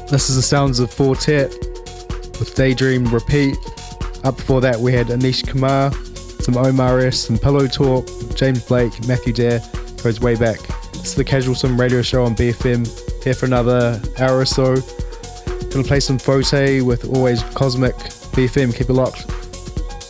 This is the sounds of Fortet with Daydream Repeat. Up before that we had Anish Kumar, some Omar S, some Pillow Talk, James Blake, Matthew Dare, goes way back. This is the Casual Swim radio show on BFM, here for another hour or so. Gonna play some Forte with Always Cosmic. BFM, keep it locked.